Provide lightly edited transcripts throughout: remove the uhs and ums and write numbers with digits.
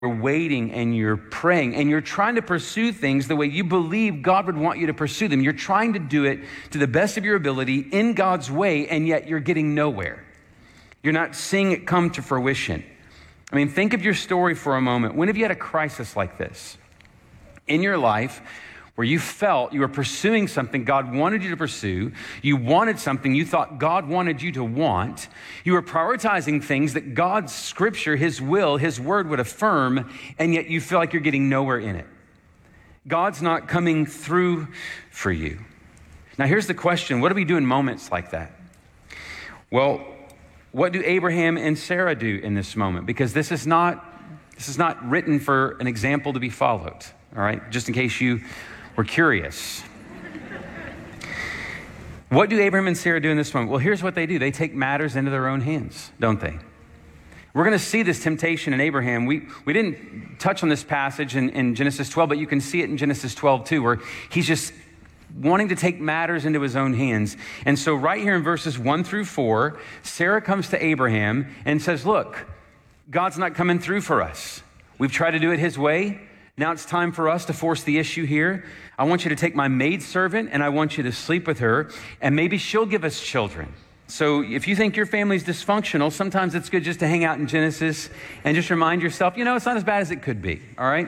waiting and you're praying and you're trying to pursue things the way you believe God would want you to pursue them. You're trying to do it to the best of your ability in God's way, and yet you're getting nowhere. You're not seeing it come to fruition. I mean, think of your story for a moment. When have you had a crisis like this in your life where you felt you were pursuing something God wanted you to pursue, you wanted something you thought God wanted you to want, you were prioritizing things that God's scripture, his will, his word would affirm, and yet you feel like you're getting nowhere in it? God's not coming through for you. Now here's the question, what do we do in moments like that? Well, what do Abraham and Sarah do in this moment? Because this is not written for an example to be followed, all right? Just in case you were curious. What do Abraham and Sarah do in this moment? Well, here's what they do. They take matters into their own hands, don't they? We're going to see this temptation in Abraham. We didn't touch on this passage in Genesis 12, but you can see it in Genesis 12 too, where he's just wanting to take matters into his own hands. And so right here in verses 1 through 4, Sarah comes to Abraham and says, look, God's not coming through for us. We've tried to do it his way. Now it's time for us to force the issue here. I want you to take my maidservant and I want you to sleep with her, and maybe she'll give us children. So if you think your family's dysfunctional, sometimes it's good just to hang out in Genesis and just remind yourself, it's not as bad as it could be, all right?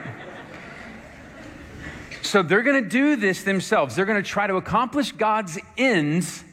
So they're going to do this themselves. They're going to try to accomplish God's ends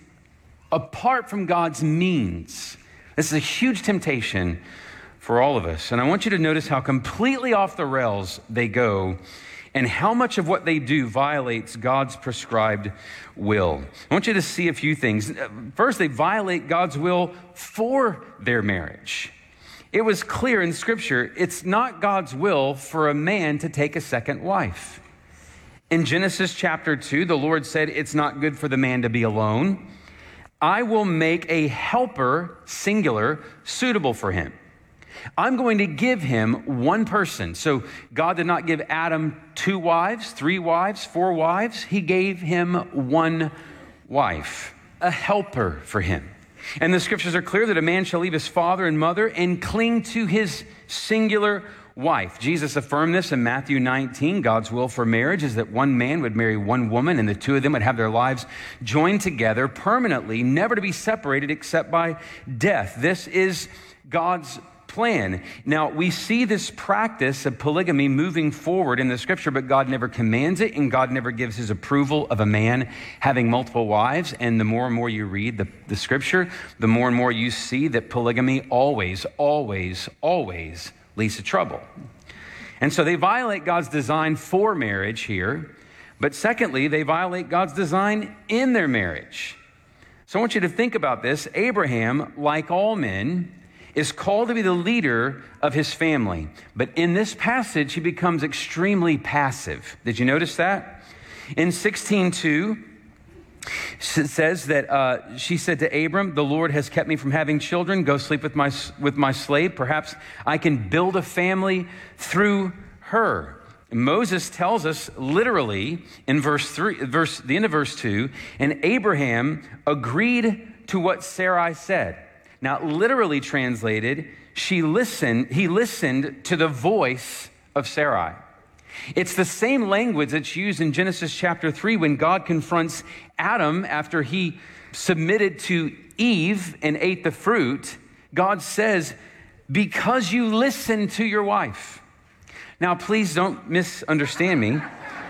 apart from God's means. This is a huge temptation for all of us. And I want you to notice how completely off the rails they go and how much of what they do violates God's prescribed will. I want you to see a few things. First, they violate God's will for their marriage. It was clear in Scripture, it's not God's will for a man to take a second wife. In Genesis chapter 2, the Lord said, it's not good for the man to be alone. I will make a helper, singular, suitable for him. I'm going to give him one person. So God did not give Adam 2 wives, 3 wives, 4 wives. He gave him one wife, a helper for him. And the scriptures are clear that a man shall leave his father and mother and cling to his singular wife. Jesus affirmed this in Matthew 19. God's will for marriage is that one man would marry one woman and the two of them would have their lives joined together permanently, never to be separated except by death. This is God's plan. Now, we see this practice of polygamy moving forward in the scripture, but God never commands it, and God never gives his approval of a man having multiple wives. And the more and more you read the scripture, the more and more you see that polygamy always, always, always leads to trouble. And so they violate God's design for marriage here, but secondly, they violate God's design in their marriage. So I want you to think about this. Abraham, like all men, is called to be the leader of his family. But in this passage, he becomes extremely passive. Did you notice that? In 16:2, it says that she said to Abram, the Lord has kept me from having children. Go sleep with my slave. Perhaps I can build a family through her. Moses tells us literally in the end of verse 2, and Abraham agreed to what Sarai said. Now, literally translated, he listened to the voice of Sarai. It's the same language that's used in Genesis chapter 3 when God confronts Adam after he submitted to Eve and ate the fruit. God says, because you listened to your wife. Now, please don't misunderstand me.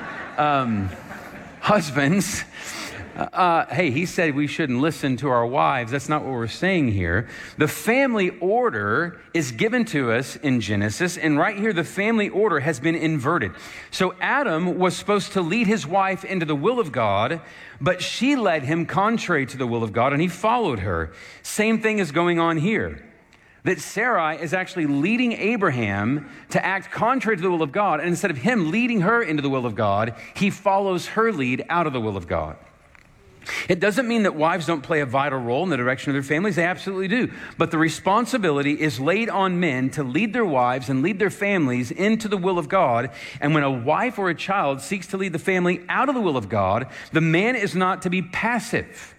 Husbands, hey, he said we shouldn't listen to our wives. That's not what we're saying here. The family order is given to us in Genesis, and right here the family order has been inverted. So Adam was supposed to lead his wife into the will of God, but she led him contrary to the will of God, and he followed her. Same thing is going on here. That Sarai is actually leading Abraham to act contrary to the will of God, and instead of him leading her into the will of God, he follows her lead out of the will of God. It doesn't mean that wives don't play a vital role in the direction of their families. They absolutely do. But the responsibility is laid on men to lead their wives and lead their families into the will of God. And when a wife or a child seeks to lead the family out of the will of God, the man is not to be passive.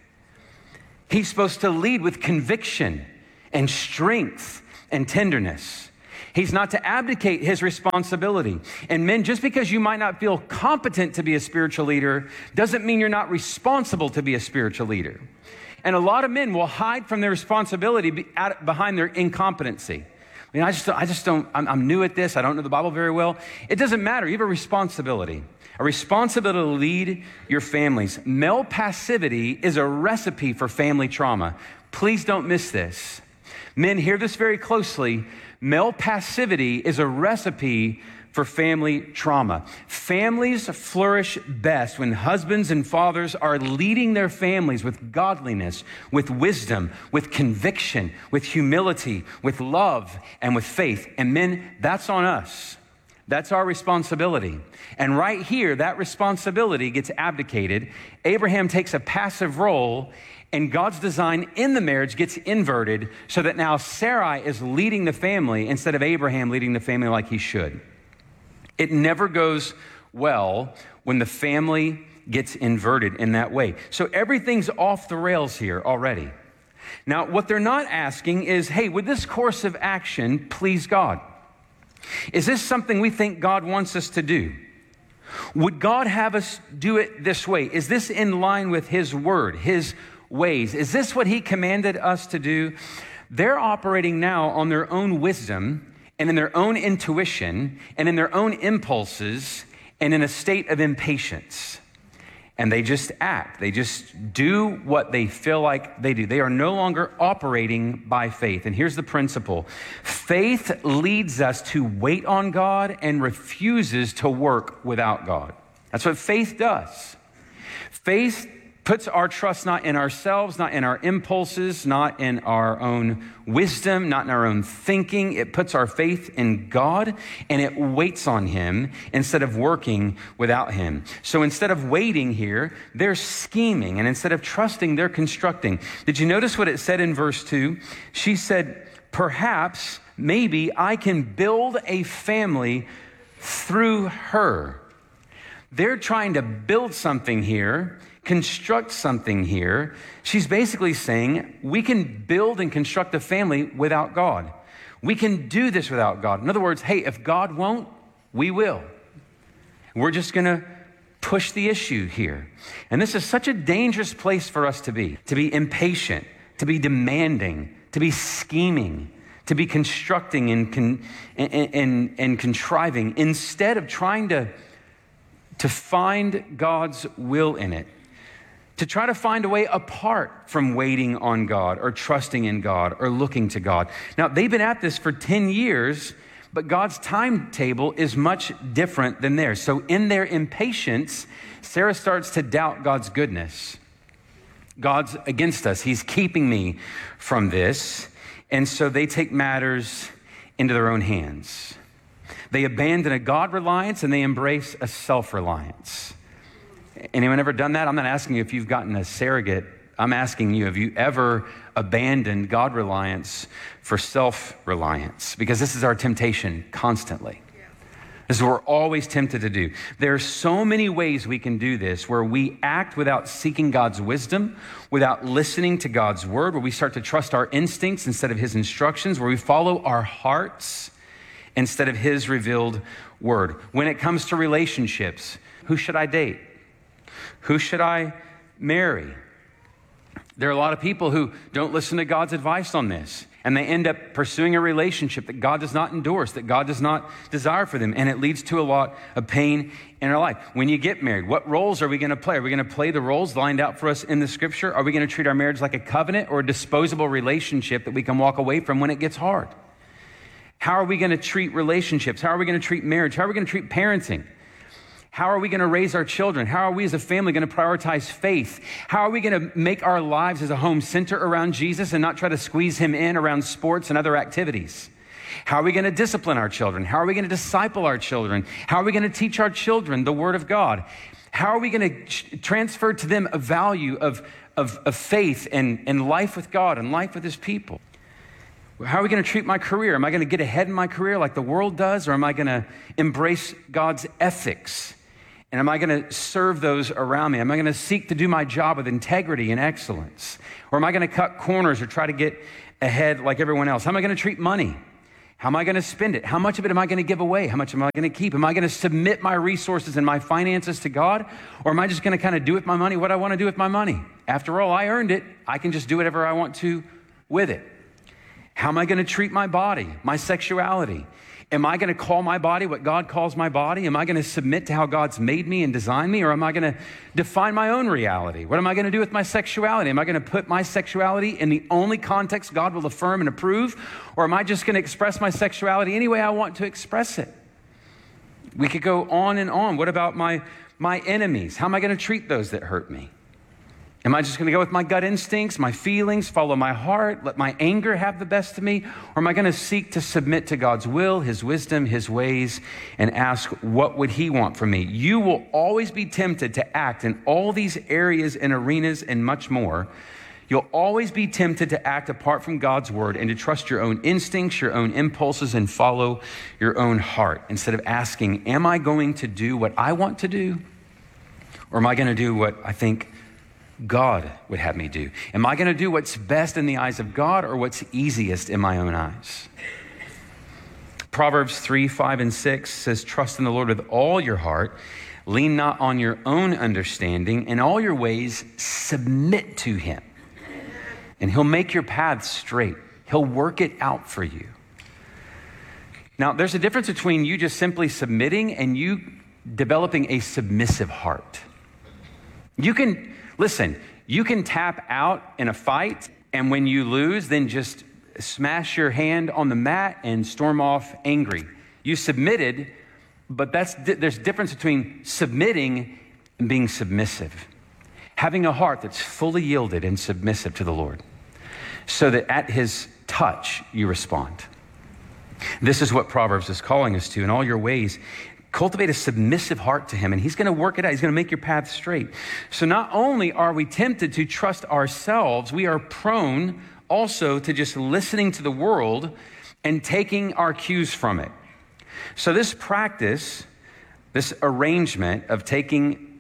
He's supposed to lead with conviction and strength and tenderness. He's not to abdicate his responsibility. And men, just because you might not feel competent to be a spiritual leader doesn't mean you're not responsible to be a spiritual leader. And a lot of men will hide from their responsibility behind their incompetency. I mean, I'm new at this. I don't know the Bible very well. It doesn't matter. You have a responsibility to lead your families. Male passivity is a recipe for family trauma. Please don't miss this. Men, hear this very closely. Male passivity is a recipe for family trauma. Families flourish best when husbands and fathers are leading their families with godliness, with wisdom, with conviction, with humility, with love, and with faith. And men, that's on us. That's our responsibility. And right here, that responsibility gets abdicated. Abraham takes a passive role, and God's design in the marriage gets inverted so that now Sarai is leading the family instead of Abraham leading the family like he should. It never goes well when the family gets inverted in that way. So everything's off the rails here already. Now, what they're not asking is, hey, would this course of action please God? Is this something we think God wants us to do? Would God have us do it this way? Is this in line with his word, his ways? Is this what he commanded us to do? They're operating now on their own wisdom and in their own intuition and in their own impulses and in a state of impatience. And they just act. They just do what they feel like they do. They are no longer operating by faith. And here's the principle. Faith leads us to wait on God and refuses to work without God. That's what faith does. Faith puts our trust not in ourselves, not in our impulses, not in our own wisdom, not in our own thinking. It puts our faith in God, and it waits on him instead of working without him. So instead of waiting here, they're scheming, and instead of trusting, they're constructing. Did you notice what it said in verse 2? She said, perhaps, maybe I can build a family through her. They're trying to build something here, construct something here. She's basically saying we can build and construct a family without God. We can do this without God. In other words, hey, if God won't, we will. We're just going to push the issue here. And this is such a dangerous place for us to be impatient, to be demanding, to be scheming, to be constructing and contriving instead of trying to find God's will in it. To try to find a way apart from waiting on God or trusting in God or looking to God. Now, they've been at this for 10 years, but God's timetable is much different than theirs. So in their impatience, Sarah starts to doubt God's goodness. God's against us. He's keeping me from this. And so they take matters into their own hands. They abandon a God reliance and they embrace a self-reliance. Anyone ever done that? I'm not asking you if you've gotten a surrogate. I'm asking you, have you ever abandoned God reliance for self-reliance? Because this is our temptation constantly. This is what we're always tempted to do. There are so many ways we can do this, where we act without seeking God's wisdom, without listening to God's word, where we start to trust our instincts instead of his instructions, where we follow our hearts instead of his revealed word. When it comes to relationships, who should I date? Who should I marry? There are a lot of people who don't listen to God's advice on this, and they end up pursuing a relationship that God does not endorse, that God does not desire for them, and it leads to a lot of pain in our life. When you get married, what roles are we going to play? Are we going to play the roles lined out for us in the scripture? Are we going to treat our marriage like a covenant or a disposable relationship that we can walk away from when it gets hard? How are we going to treat relationships? How are we going to treat marriage? How are we going to treat parenting? How are we going to raise our children? How are we as a family going to prioritize faith? How are we going to make our lives as a home center around Jesus and not try to squeeze him in around sports and other activities? How are we going to discipline our children? How are we going to disciple our children? How are we going to teach our children the word of God? How are we going to transfer to them a value of faith and life with God and life with his people? How are we going to treat my career? Am I going to get ahead in my career like the world does? Or am I going to embrace God's ethics? And am I going to serve those around me? Am I going to seek to do my job with integrity and excellence? Or am I going to cut corners or try to get ahead like everyone else? How am I going to treat money? How am I going to spend it? How much of it am I going to give away? How much am I going to keep? Am I going to submit my resources and my finances to God? Or am I just going to kind of do with my money what I want to do with my money? After all, I earned it. I can just do whatever I want to with it. How am I going to treat my body, my sexuality? Am I going to call my body what God calls my body? Am I going to submit to how God's made me and designed me? Or am I going to define my own reality? What am I going to do with my sexuality? Am I going to put my sexuality in the only context God will affirm and approve? Or am I just going to express my sexuality any way I want to express it? We could go on and on. What about my enemies? How am I going to treat those that hurt me? Am I just going to go with my gut instincts, my feelings, follow my heart, let my anger have the best of me? Or am I going to seek to submit to God's will, his wisdom, his ways, and ask, what would he want from me? You will always be tempted to act in all these areas and arenas and much more. You'll always be tempted to act apart from God's word and to trust your own instincts, your own impulses, and follow your own heart instead of asking, am I going to do what I want to do? Or am I going to do what I think God would have me do? Am I going to do what's best in the eyes of God or what's easiest in my own eyes? Proverbs 3, 5, and 6 says, trust in the Lord with all your heart. Lean not on your own understanding. In all your ways, submit to him. And he'll make your paths straight. He'll work it out for you. Now, there's a difference between you just simply submitting and you developing a submissive heart. Listen, you can tap out in a fight, and when you lose, then just smash your hand on the mat and storm off angry. You submitted, but there's a difference between submitting and being submissive. Having a heart that's fully yielded and submissive to the Lord, so that at his touch, you respond. This is what Proverbs is calling us to. In all your ways, cultivate a submissive heart to him, and he's going to work it out. He's going to make your path straight. So not only are we tempted to trust ourselves, we are prone also to just listening to the world and taking our cues from it. So this practice, this arrangement of taking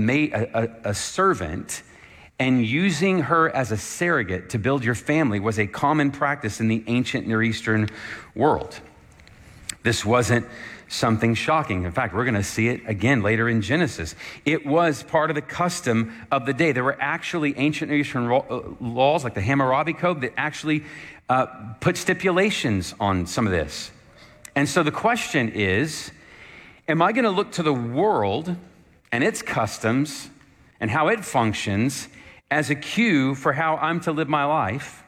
a servant and using her as a surrogate to build your family was a common practice in the ancient Near Eastern world. This wasn't something shocking. In fact, we're going to see it again later in Genesis. It was part of the custom of the day. There were actually ancient Near Eastern laws like the Hammurabi Code that actually put stipulations on some of this. And so the question is, am I going to look to the world and its customs and how it functions as a cue for how I'm to live my life?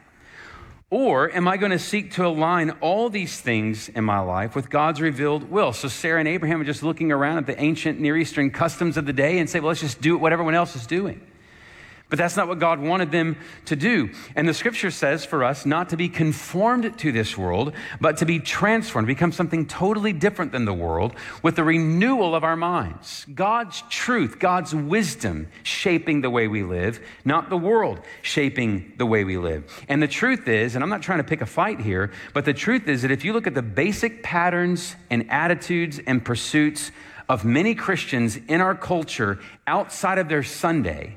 Or am I going to seek to align all these things in my life with God's revealed will? So Sarah and Abraham are just looking around at the ancient Near Eastern customs of the day and say, well, let's just do what everyone else is doing. But that's not what God wanted them to do. And the scripture says for us not to be conformed to this world, but to be transformed, to become something totally different than the world with the renewal of our minds. God's truth, God's wisdom shaping the way we live, not the world shaping the way we live. And the truth is, and I'm not trying to pick a fight here, but the truth is that if you look at the basic patterns and attitudes and pursuits of many Christians in our culture outside of their Sunday,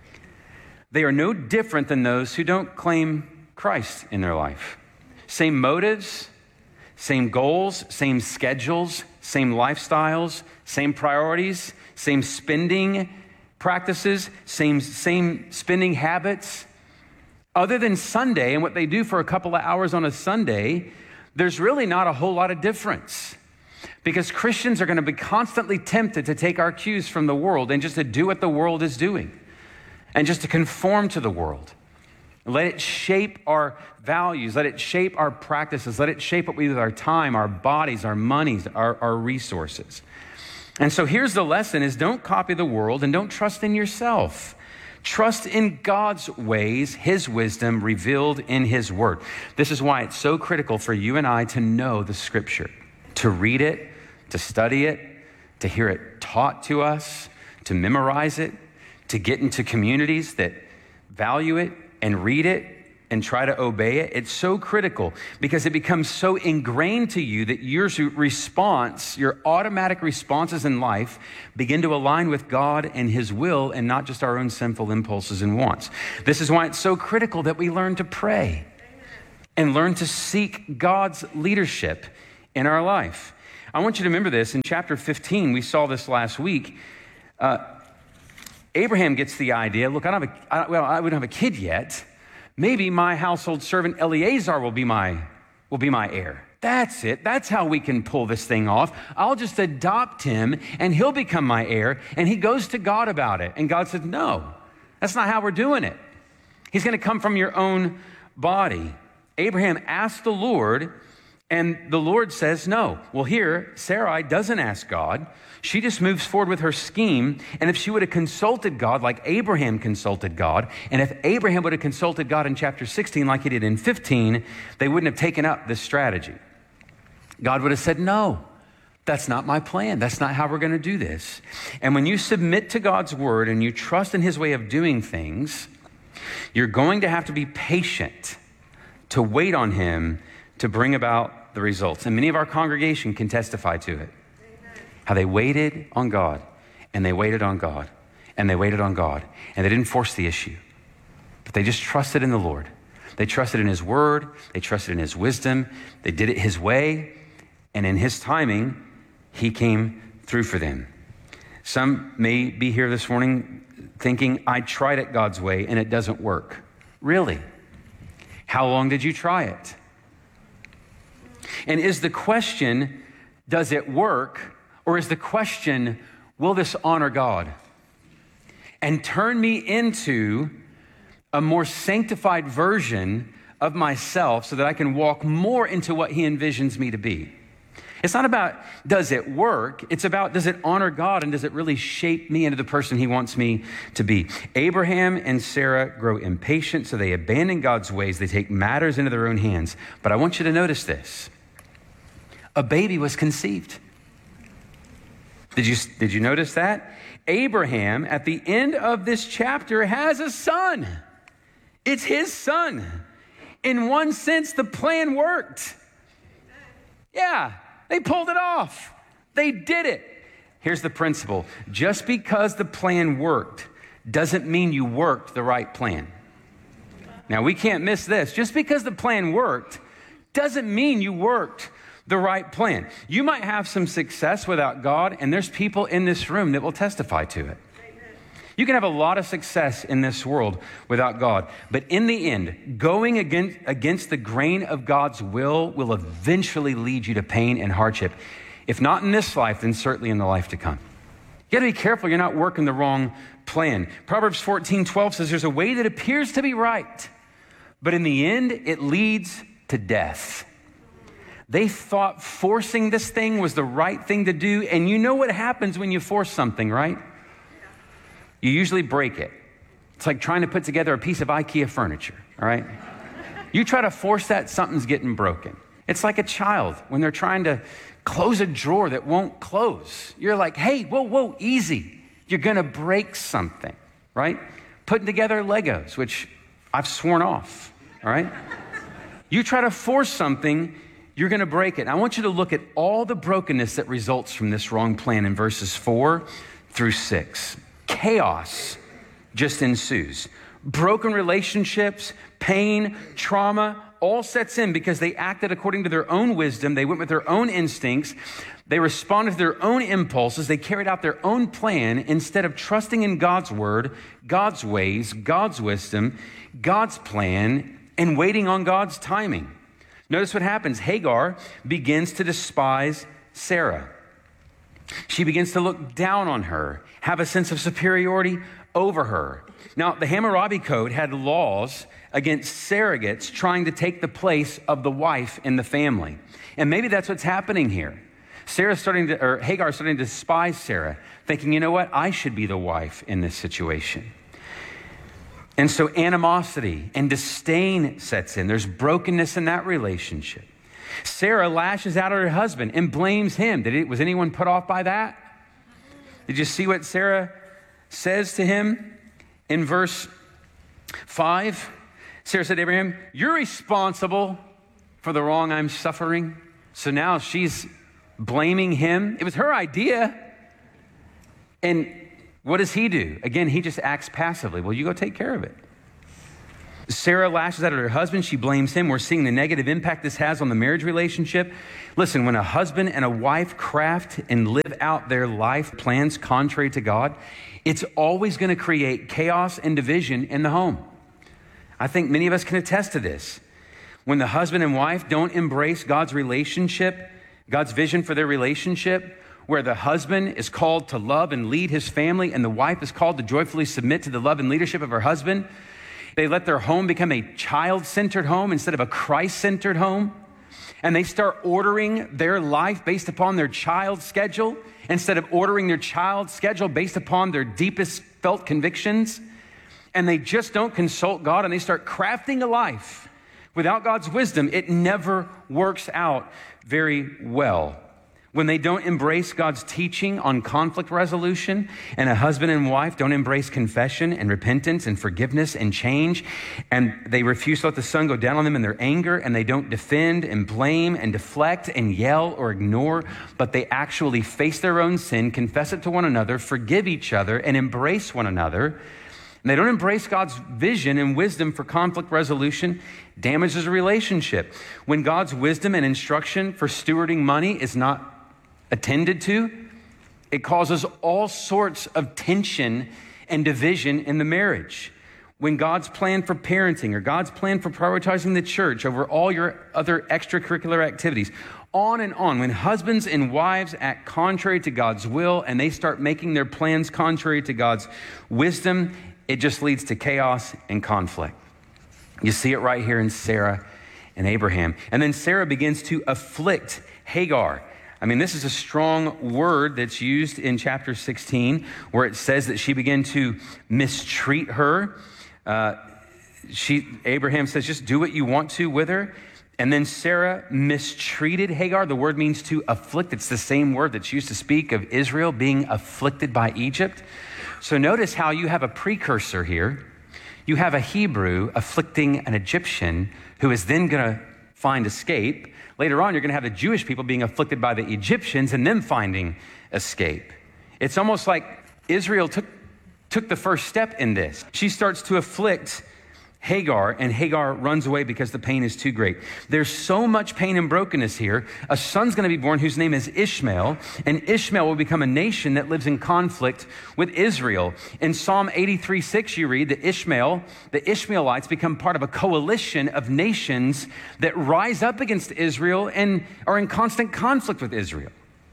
they are no different than those who don't claim Christ in their life. Same motives, same goals, same schedules, same lifestyles, same priorities, same spending practices, same spending habits. Other than Sunday and what they do for a couple of hours on a Sunday, there's really not a whole lot of difference. Because Christians are going to be constantly tempted to take our cues from the world and just to do what the world is doing. And just to conform to the world. Let it shape our values. Let it shape our practices. Let it shape what we do with our time, our bodies, our monies, our resources. And so here's the lesson is don't copy the world and don't trust in yourself. Trust in God's ways, his wisdom revealed in his word. This is why it's so critical for you and I to know the scripture, to read it, to study it, to hear it taught to us, to memorize it, to get into communities that value it and read it and try to obey it. It's so critical because it becomes so ingrained to you that your response, your automatic responses in life begin to align with God and his will and not just our own sinful impulses and wants. This is why it's so critical that we learn to pray. and learn to seek God's leadership in our life. I want you to remember this. In chapter 15, we saw this last week. Abraham gets the idea, look, I wouldn't have a kid yet. Maybe my household servant Eliezer will be my heir. That's it. That's how we can pull this thing off. I'll just adopt him and he'll become my heir. And he goes to God about it. And God says, no, that's not how we're doing it. He's going to come from your own body. Abraham asked the Lord, and the Lord says no. Well, here, Sarai doesn't ask God. She just moves forward with her scheme. And if she would have consulted God like Abraham consulted God, and if Abraham would have consulted God in chapter 16 like he did in 15, they wouldn't have taken up this strategy. God would have said, no, that's not my plan. That's not how we're going to do this. And when you submit to God's word and you trust in his way of doing things, you're going to have to be patient to wait on him to bring about the results. And many of our congregation can testify to it. How they waited on God, and they waited on God, and they waited on God, and they didn't force the issue, but they just trusted in the Lord. They trusted in his word. They trusted in his wisdom. They did it his way, and in his timing, he came through for them. Some may be here this morning thinking, I tried it God's way, and it doesn't work. Really? How long did you try it? And is the question, does it work? Or is the question, will this honor God? And turn me into a more sanctified version of myself so that I can walk more into what he envisions me to be. It's not about, does it work? It's about, does it honor God and does it really shape me into the person he wants me to be? Abraham and Sarah grow impatient, so they abandon God's ways. They take matters into their own hands. But I want you to notice this. A baby was conceived. Did you notice that? Abraham, at the end of this chapter, has a son. It's his son. In one sense, the plan worked. Yeah, they pulled it off. They did it. Here's the principle. Just because the plan worked doesn't mean you worked the right plan. Now, we can't miss this. Just because the plan worked doesn't mean you worked the right plan. You might have some success without God, and there's people in this room that will testify to it. You can have a lot of success in this world without God, but in the end, going against the grain of God's will eventually lead you to pain and hardship. If not in this life, then certainly in the life to come. You gotta be careful you're not working the wrong plan. Proverbs 14:12 says there's a way that appears to be right, but in the end, it leads to death. They thought forcing this thing was the right thing to do. And you know what happens when you force something, right? You usually break it. It's like trying to put together a piece of IKEA furniture, all right? You try to force that, something's getting broken. It's like a child when they're trying to close a drawer that won't close. You're like, hey, whoa, easy. You're going to break something, right? Putting together Legos, which I've sworn off, all right? You try to force something, you're going to break it. I want you to look at all the brokenness that results from this wrong plan in verses 4 through 6. Chaos just ensues. Broken relationships, pain, trauma, all sets in because they acted according to their own wisdom. They went with their own instincts. They responded to their own impulses. They carried out their own plan instead of trusting in God's word, God's ways, God's wisdom, God's plan, and waiting on God's timing. Notice what happens. Hagar begins to despise Sarah. She begins to look down on her, have a sense of superiority over her. Now, the Hammurabi Code had laws against surrogates trying to take the place of the wife in the family. And maybe that's what's happening here. Hagar starting to despise Sarah, thinking, you know what? I should be the wife in this situation. And so animosity and disdain sets in. There's brokenness in that relationship. Sarah lashes out at her husband and blames him. Was anyone put off by that? Did you see what Sarah says to him in verse 5? Sarah said to Abraham, you're responsible for the wrong I'm suffering. So now she's blaming him. It was her idea. And what does he do? Again, he just acts passively. Well, you go take care of it. Sarah lashes out at her husband. She blames him. We're seeing the negative impact this has on the marriage relationship. Listen, when a husband and a wife craft and live out their life plans contrary to God, it's always going to create chaos and division in the home. I think many of us can attest to this. When the husband and wife don't embrace God's relationship, God's vision for their relationship, where the husband is called to love and lead his family and the wife is called to joyfully submit to the love and leadership of her husband, they let their home become a child-centered home instead of a Christ-centered home. And they start ordering their life based upon their child's schedule instead of ordering their child's schedule based upon their deepest felt convictions. And they just don't consult God, and they start crafting a life without God's wisdom. It never works out very well. When they don't embrace God's teaching on conflict resolution, and a husband and wife don't embrace confession and repentance and forgiveness and change, and they refuse to let the sun go down on them in their anger, and they don't defend and blame and deflect and yell or ignore, but they actually face their own sin, confess it to one another, forgive each other, and embrace one another, and they don't embrace God's vision and wisdom for conflict resolution, damages a relationship. When God's wisdom and instruction for stewarding money is not attended to, it causes all sorts of tension and division in the marriage. When God's plan for parenting or God's plan for prioritizing the church over all your other extracurricular activities, on and on. When husbands and wives act contrary to God's will and they start making their plans contrary to God's wisdom, it just leads to chaos and conflict. You see it right here in Sarah and Abraham. And then Sarah begins to afflict Hagar. I mean, this is a strong word that's used in chapter 16, where it says that she began to mistreat her. Abraham says, just do what you want to with her. And then Sarah mistreated Hagar. The word means to afflict. It's the same word that's used to speak of Israel being afflicted by Egypt. So notice how you have a precursor here. You have a Hebrew afflicting an Egyptian who is then going to find escape. Later on, you're going to have the Jewish people being afflicted by the Egyptians and them finding escape. It's almost like Israel took the first step in this. She starts to afflict Hagar, and Hagar runs away because the pain is too great. There's so much pain and brokenness here. A son's going to be born whose name is Ishmael, and Ishmael will become a nation that lives in conflict with Israel. In Psalm 83:6, you read that the Ishmaelites become part of a coalition of nations that rise up against Israel and are in constant conflict with Israel.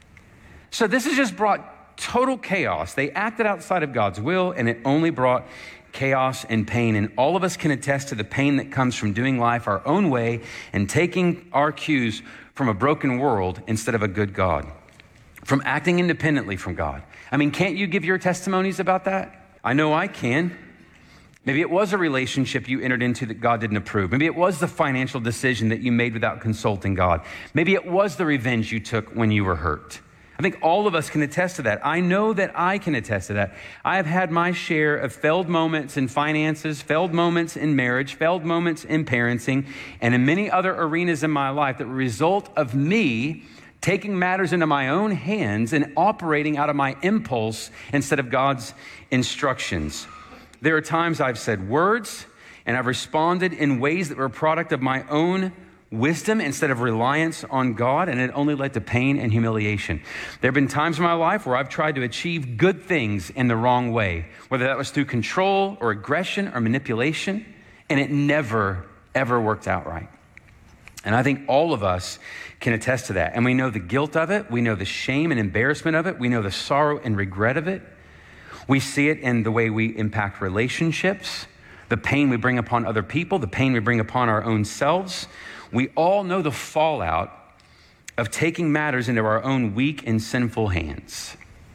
So this has just brought total chaos. They acted outside of God's will, and it only brought chaos and pain. And all of us can attest to the pain that comes from doing life our own way and taking our cues from a broken world instead of a good God, from acting independently from God. I mean, can't you give your testimonies about that? I know I can. Maybe it was a relationship you entered into that God didn't approve. Maybe it was the financial decision that you made without consulting God. Maybe it was the revenge you took when you were hurt. I think all of us can attest to that. I know that I can attest to that. I have had my share of failed moments in finances, failed moments in marriage, failed moments in parenting, and in many other arenas in my life that were a result of me taking matters into my own hands and operating out of my impulse instead of God's instructions. There are times I've said words and I've responded in ways that were a product of my own wisdom instead of reliance on God, and it only led to pain and humiliation. There have been times in my life where I've tried to achieve good things in the wrong way, whether that was through control or aggression or manipulation, and it never, ever worked out right. And I think all of us can attest to that. And we know the guilt of it. We know the shame and embarrassment of it. We know the sorrow and regret of it. We see it in the way we impact relationships, the pain we bring upon other people, the pain we bring upon our own selves. We all know the fallout of taking matters into our own weak and sinful hands.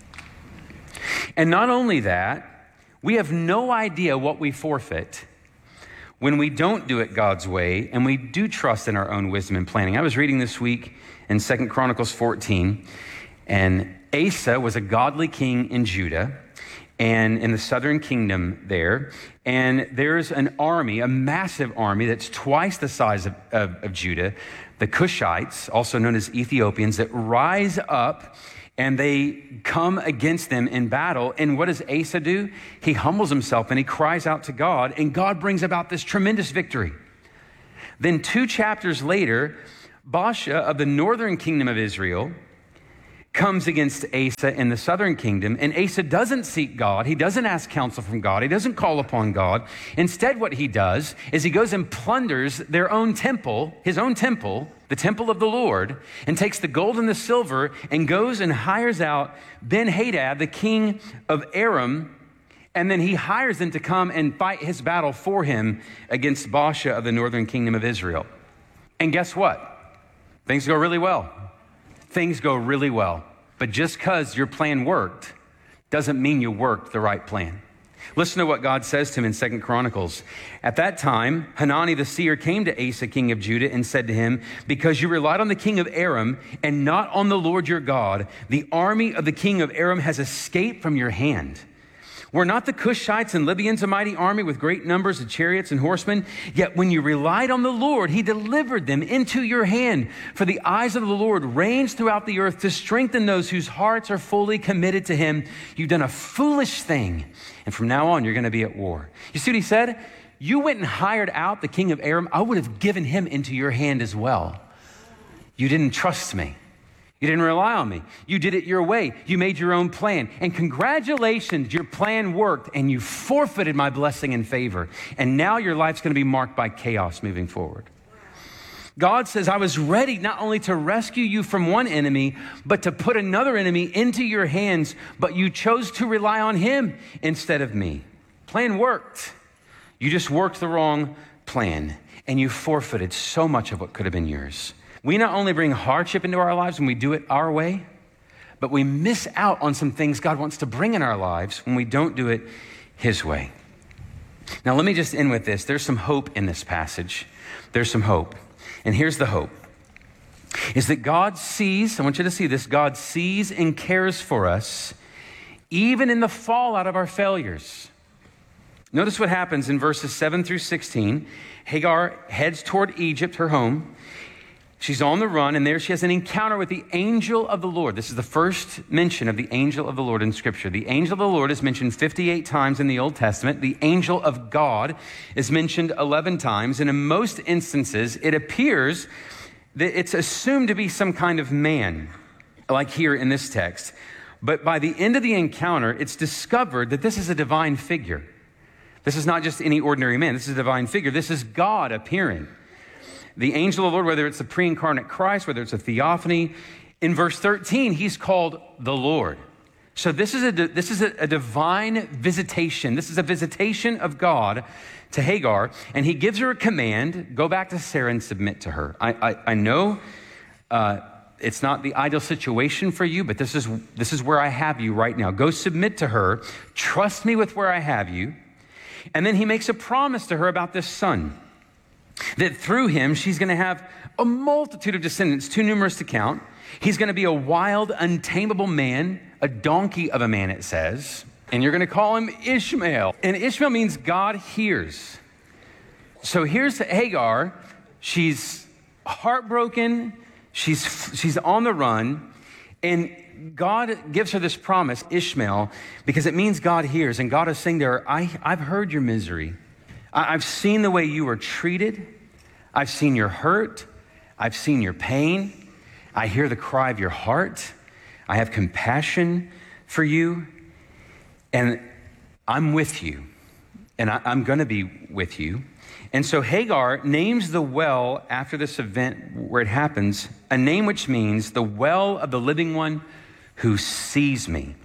And not only that, we have no idea what we forfeit when we don't do it God's way and we do trust in our own wisdom and planning. I was reading this week in 2 Chronicles 14, and Asa was a godly king in Judah and in the southern kingdom there. And there's an army, a massive army that's twice the size of Judah, the Cushites, also known as Ethiopians, that rise up And they come against them in battle. And what does Asa do? He humbles himself and he cries out to God, and God brings about this tremendous victory. Then 2 chapters later, Baasha of the northern kingdom of Israel comes against Asa in the southern kingdom, and Asa doesn't seek God. He doesn't ask counsel from God. He doesn't call upon God. Instead, what he does is he goes and plunders their own temple, his own temple, the temple of the Lord, and takes the gold and the silver and goes and hires out Ben-Hadad, the king of Aram, and then he hires them to come and fight his battle for him against Baasha of the northern kingdom of Israel. And guess what? Things go really well. Things go really well. But just because your plan worked doesn't mean you worked the right plan. Listen to what God says to him in 2 Chronicles. At that time, Hanani the seer came to Asa, king of Judah, and said to him, because you relied on the king of Aram and not on the Lord your God, the army of the king of Aram has escaped from your hand. Were not the Cushites and Libyans a mighty army with great numbers of chariots and horsemen? Yet when you relied on the Lord, he delivered them into your hand. For the eyes of the Lord range throughout the earth to strengthen those whose hearts are fully committed to him. You've done a foolish thing, and from now on, you're going to be at war. You see what he said? You went and hired out the king of Aram. I would have given him into your hand as well. You didn't trust me. You didn't rely on me. You did it your way. You made your own plan. And congratulations, your plan worked and you forfeited my blessing and favor. And now your life's going to be marked by chaos moving forward. God says, I was ready not only to rescue you from one enemy, but to put another enemy into your hands, but you chose to rely on him instead of me. Plan worked. You just worked the wrong plan and you forfeited so much of what could have been yours. We not only bring hardship into our lives when we do it our way, but we miss out on some things God wants to bring in our lives when we don't do it his way. Now, let me just end with this. There's some hope in this passage. There's some hope. And here's the hope. Is that God sees, I want you to see this, God sees and cares for us even in the fallout of our failures. Notice what happens in verses 7 through 16. Hagar heads toward Egypt, her home. She's on the run, and there she has an encounter with the angel of the Lord. This is the first mention of the angel of the Lord in Scripture. The angel of the Lord is mentioned 58 times in the Old Testament. The angel of God is mentioned 11 times, and in most instances, it appears that it's assumed to be some kind of man, like here in this text. But by the end of the encounter, it's discovered that this is a divine figure. This is not just any ordinary man. This is a divine figure. This is God appearing. The angel of the Lord, whether it's the pre-incarnate Christ, whether it's a theophany, in verse 13, he's called the Lord. So this is a divine visitation. This is a visitation of God to Hagar, and he gives her a command: go back to Sarah and submit to her. I know it's not the ideal situation for you, but this is where I have you right now. Go submit to her. Trust me with where I have you. And then he makes a promise to her about this son, that through him, she's going to have a multitude of descendants, too numerous to count. He's going to be a wild, untamable man, a donkey of a man, it says. And you're going to call him Ishmael. And Ishmael means God hears. So here's Hagar. She's heartbroken. She's on the run. And God gives her this promise, Ishmael, because it means God hears. And God is saying to her, I've heard your misery. I've seen the way you were treated. I've seen your hurt. I've seen your pain. I hear the cry of your heart. I have compassion for you. And I'm with you. And I'm going to be with you. And so Hagar names the well after this event where it happens, a name which means the well of the living one who sees me.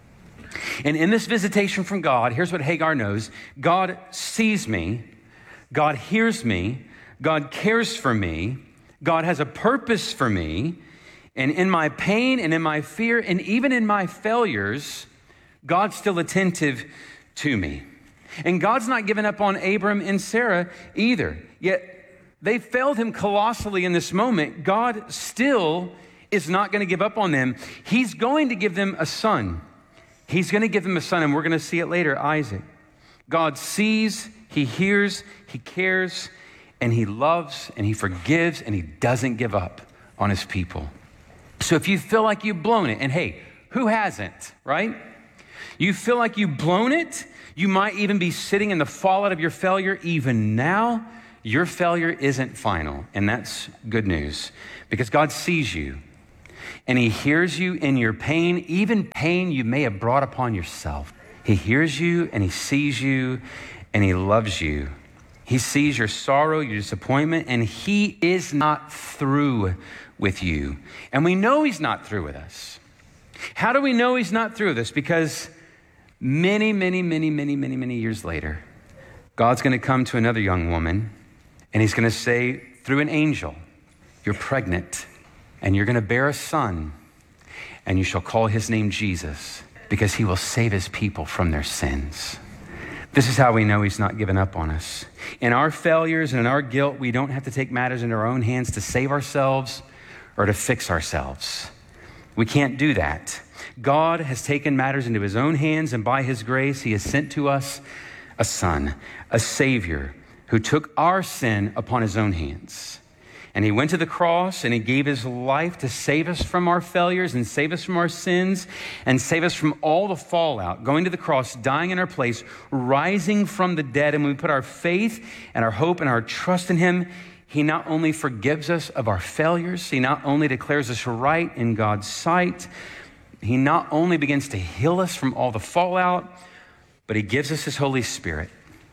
And in this visitation from God, here's what Hagar knows. God sees me. God hears me. God cares for me. God has a purpose for me. And in my pain and in my fear and even in my failures, God's still attentive to me. And God's not given up on Abram and Sarah either. Yet they failed him colossally in this moment. God still is not going to give up on them. He's going to give them a son. He's going to give them a son, and we're going to see it later, Isaac. God sees, he hears, he cares, and he loves, and he forgives, and he doesn't give up on his people. So if you feel like you've blown it, and hey, who hasn't, right? You feel like you've blown it. You might even be sitting in the fallout of your failure even now. Your failure isn't final, and that's good news because God sees you and he hears you in your pain, even pain you may have brought upon yourself. He hears you and he sees you and he loves you. He sees your sorrow, your disappointment, and he is not through with you. And we know he's not through with us. How do we know he's not through with us? Because many years later, God's going to come to another young woman and he's going to say through an angel, you're pregnant and you're going to bear a son and you shall call his name Jesus because he will save his people from their sins. This is how we know he's not given up on us. In our failures and in our guilt, we don't have to take matters into our own hands to save ourselves or to fix ourselves. We can't do that. God has taken matters into his own hands, and by his grace, he has sent to us a son, a savior who took our sin upon his own hands. And he went to the cross and he gave his life to save us from our failures and save us from our sins and save us from all the fallout, going to the cross, dying in our place, rising from the dead. And when we put our faith and our hope and our trust in him, he not only forgives us of our failures, he not only declares us right in God's sight, he not only begins to heal us from all the fallout, but he gives us his Holy Spirit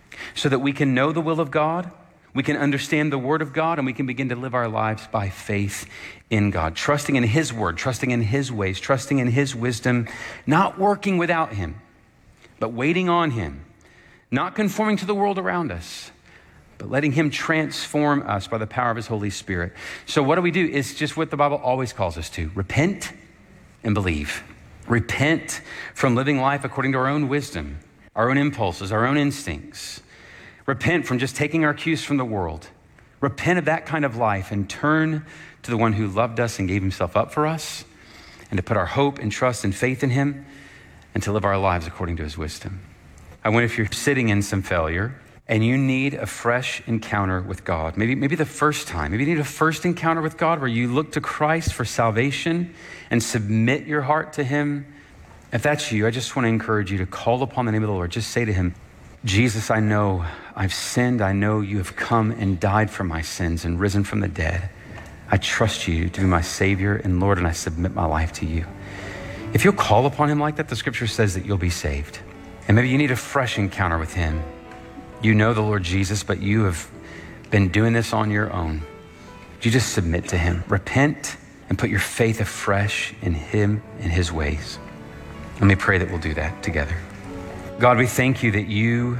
so that we can know the will of God, we can understand the word of God, and we can begin to live our lives by faith in God, trusting in his word, trusting in his ways, trusting in his wisdom, not working without him, but waiting on him, not conforming to the world around us, but letting him transform us by the power of his Holy Spirit. So what do we do? It's just what the Bible always calls us to: repent and believe. Repent from living life according to our own wisdom, our own impulses, our own instincts. Repent from just taking our cues from the world. Repent of that kind of life and turn to the one who loved us and gave himself up for us, and to put our hope and trust and faith in him and to live our lives according to his wisdom. I wonder if you're sitting in some failure and you need a fresh encounter with God. Maybe the first time. Maybe you need a first encounter with God where you look to Christ for salvation and submit your heart to him. If that's you, I just want to encourage you to call upon the name of the Lord. Just say to him, Jesus, I know I've sinned. I know you have come and died for my sins and risen from the dead. I trust you to be my Savior and Lord, and I submit my life to you. If you'll call upon him like that, the scripture says that you'll be saved. And maybe you need a fresh encounter with him. You know the Lord Jesus, but you have been doing this on your own. You just submit to him. Repent and put your faith afresh in him and his ways. Let me pray that we'll do that together. God, we thank you that you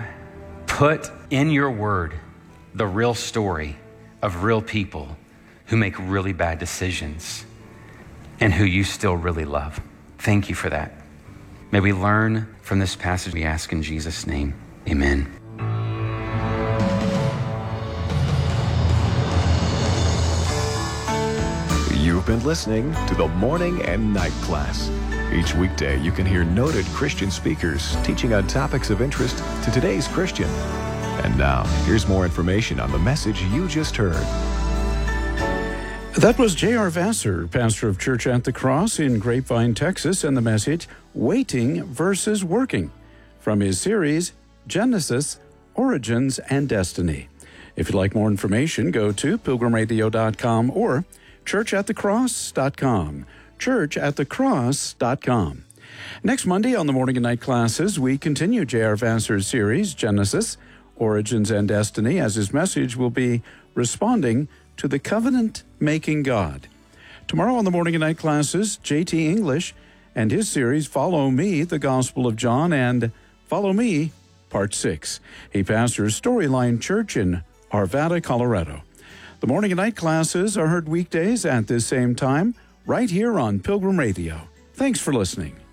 put in your word the real story of real people who make really bad decisions and who you still really love. Thank you for that. May we learn from this passage, we ask in Jesus' name. Amen. You've been listening to the Morning and Night Class. Each weekday, you can hear noted Christian speakers teaching on topics of interest to today's Christian. And now, here's more information on the message you just heard. That was J.R. Vassar, pastor of Church at the Cross in Grapevine, Texas, and the message, Waiting versus Working, from his series, Genesis, Origins, and Destiny. If you'd like more information, go to pilgrimradio.com or churchatthecross.com. churchatthecross.com. Next Monday on the Morning and Night Classes, we continue J.R. Vassar's series, Genesis, Origins, and Destiny, as his message will be responding to the covenant-making God. Tomorrow on the Morning and Night Classes, J.T. English and his series, Follow Me, the Gospel of John, and Follow Me, Part 6. He pastors Storyline Church in Arvada, Colorado. The Morning and Night Classes are heard weekdays at this same time, right here on Pilgrim Radio. Thanks for listening.